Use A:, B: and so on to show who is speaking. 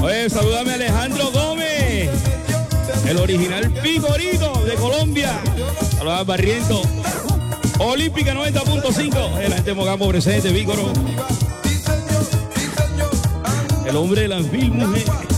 A: Oye, saludame a Alejandro Gómez, el original Picorito de Colombia. Saludos a Barriento. Olímpica 90.5. La gente de Mogambo presente, Vícoro. El hombre de las mil mujeres.